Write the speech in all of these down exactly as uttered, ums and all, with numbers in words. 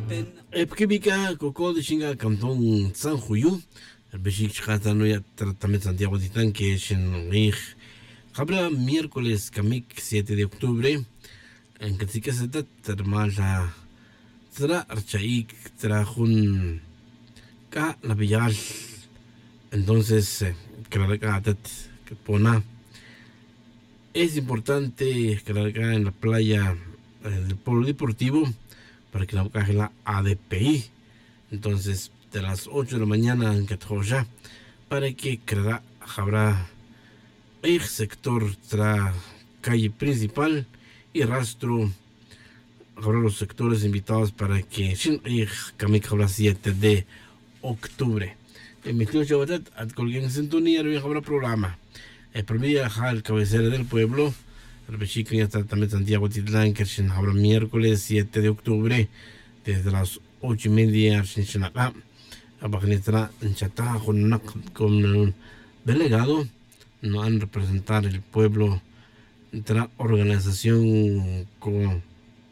Epquímica, Coco de Chinga, Cantón San Juyu, el Beshik Chatanoya, Tratamiento Santiago Titán, que es en Rig. Habla miércoles, Kamik, siete de octubre, en Katsika Setat, Termala, Tra Archaik, Trajun, Ka La Villal. Entonces, que la que pona. Es importante que la en la playa del Polo Deportivo para que la caje la A D P I. Entonces, de las ocho de la mañana en Catjoya, para que crea habrá el sector tra calle principal y rastro habrá los sectores invitados para que sin el camino habrá siete de octubre. En mi tío Chabatat, at colguen en sintonía, hoy habrá programa. El primer al cabecera del pueblo, el Bechico ya está también Santiago Titlán, que habrá miércoles siete de octubre, desde las ocho y media, en acá, a Bajanitra, en Chatá, con un delegado, no han representar el pueblo, la organización con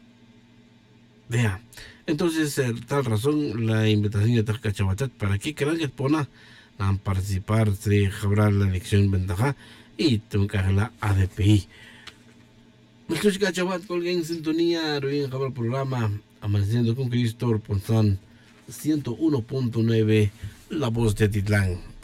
vea. Entonces, por tal razón, la invitación de Tarca Chabatat para que quieran que pona a participar de habrá la elección ventaja y tengo que hacer la A D P I. Escucha Chabat, colguen en sintonía, ruin habrá programa Amaneciendo con Cristo, Ponzán ciento uno punto nueve, La Voz de Titlán.